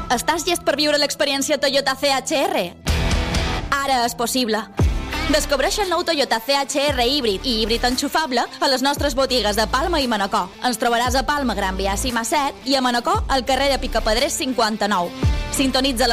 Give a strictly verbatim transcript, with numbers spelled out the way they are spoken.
Estàs llest per viure l'experiència Toyota C H R? Ara és possible. Descobreix el nou Toyota C H R híbrid i híbrid enxufable a les nostres botigues de Palma i Manacor. Ens trobaràs a Palma, Gran Via Cima set i a Manacor al carrer de Picapedrers cinquanta-nou. Sintonitza